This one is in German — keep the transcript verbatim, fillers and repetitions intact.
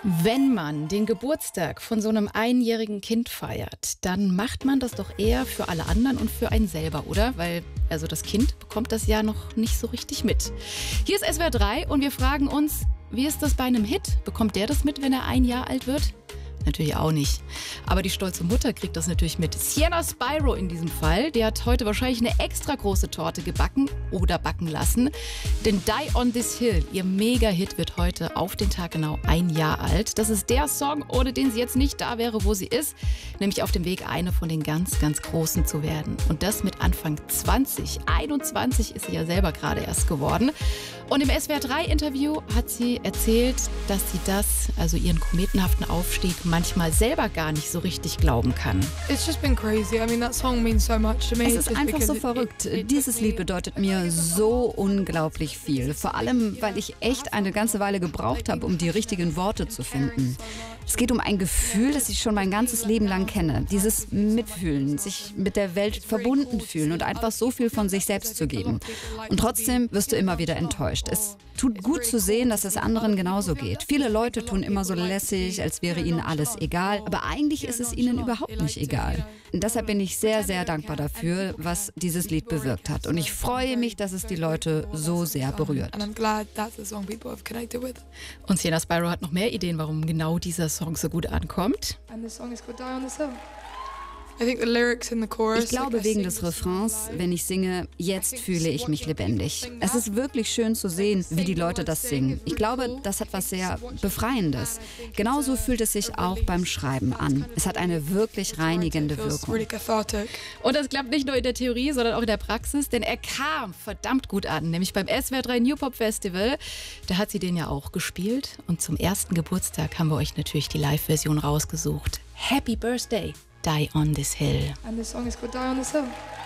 Wenn man den Geburtstag von so einem einjährigen Kind feiert, dann macht man das doch eher für alle anderen und für einen selber, oder? Weil also das Kind bekommt das ja noch nicht so richtig mit. Hier ist S W R drei und wir fragen uns, wie ist das bei einem Hit? Bekommt der das mit, wenn er ein Jahr alt wird? Natürlich auch nicht. Aber die stolze Mutter kriegt das natürlich mit. Sienna Spyro in diesem Fall, der hat heute wahrscheinlich eine extra große Torte gebacken oder backen lassen. Denn Die on This Hill, ihr Mega-Hit, wird heute auf den Tag genau ein Jahr alt. Das ist der Song, ohne den sie jetzt nicht da wäre, wo sie ist. Nämlich auf dem Weg, eine von den ganz, ganz Großen zu werden. Und das mit Anfang zwanzig. einundzwanzig ist sie ja selber gerade erst geworden. Und im S W R drei Interview hat sie erzählt, dass sie das, also ihren kometenhaften Aufstieg, manchmal selber gar nicht so richtig glauben kann. Es ist einfach so verrückt. Dieses Lied bedeutet mir so unglaublich viel. Vor allem, weil ich echt eine ganze Weile gebraucht habe, um die richtigen Worte zu finden. Es geht um ein Gefühl, das ich schon mein ganzes Leben lang kenne. Dieses Mitfühlen, sich mit der Welt verbunden fühlen und einfach so viel von sich selbst zu geben. Und trotzdem wirst du immer wieder enttäuscht. Es tut gut zu sehen, dass es anderen genauso geht. Viele Leute tun immer so lässig, als wäre ihnen alles egal. Aber eigentlich ist es ihnen überhaupt nicht egal. Und deshalb bin ich sehr, sehr dankbar dafür, was dieses Lied bewirkt hat. Und ich freue mich, dass es die Leute so sehr berührt. Und Sienna Spyro hat noch mehr Ideen, warum genau dieser Song so gut ankommt. Ich glaube wegen des Refrains, wenn ich singe, jetzt fühle ich mich lebendig. Es ist wirklich schön zu sehen, wie die Leute das singen. Ich glaube, das hat was sehr Befreiendes. Genauso fühlt es sich auch beim Schreiben an. Es hat eine wirklich reinigende Wirkung. Und das klappt nicht nur in der Theorie, sondern auch in der Praxis, denn er kam verdammt gut an, nämlich beim S W R drei New Pop Festival. Da hat sie den ja auch gespielt und zum ersten Geburtstag haben wir euch natürlich die Live-Version rausgesucht. Happy Birthday! Die on This Hill. And the song is called Die on This Hill.